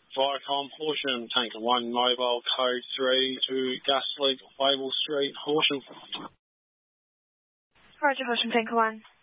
Viacom, Horsham, Tanker 1, Mobile, Code 3 to Gasleak, Wavell Street, Horsham. Roger, Horsham, Tanker 1.